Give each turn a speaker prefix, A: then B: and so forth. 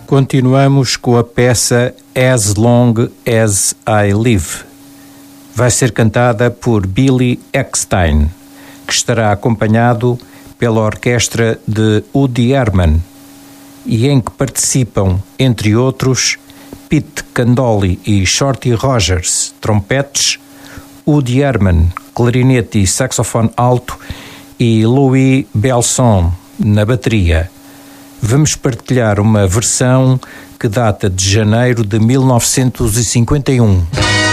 A: Continuamos com a peça As Long As I Live. Vai ser cantada por Billy Eckstine, que estará acompanhado pela orquestra de Woody Herman e em que participam, entre outros, Pete Candoli e Shorty Rogers, trompetes, Woody Herman, clarinete e saxofone alto e Louis Belson na bateria. Vamos partilhar uma versão que data de janeiro de 1951.